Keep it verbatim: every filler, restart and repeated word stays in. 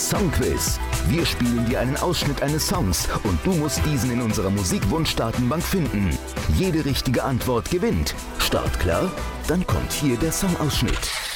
Songquiz. Wir spielen dir einen Ausschnitt eines Songs und du musst diesen in unserer Musikwunsch-Datenbank finden. Jede richtige Antwort gewinnt. Start klar? Dann kommt hier der Songausschnitt.